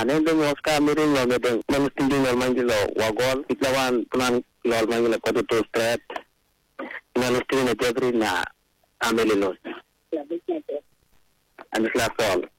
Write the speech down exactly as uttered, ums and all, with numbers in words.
ane dum Oscar miring lo medeng manustingi normal lo wagol itlawan punan lol mangila ko to strat manustingi na jebri na amelilos. Anis la sol.